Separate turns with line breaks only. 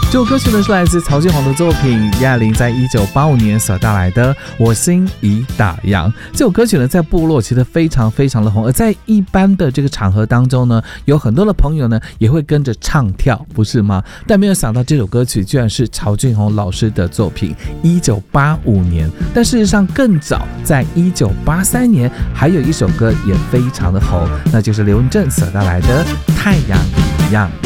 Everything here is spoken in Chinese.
这首歌曲呢是来自曹建宏的作品，叶玲在1985年所带来的《我心已打烊》。这首歌曲呢在部落其实非常非常的红，而在一般的这个场合当中呢，有很多的朋友呢也会跟着唱跳，不是吗？但没有想到这首歌曲居然是曹建宏老师的作品，1985年。但事实上更早，在1983年还有一首歌也非常的红，那就是刘文正所带来的《太阳一样》。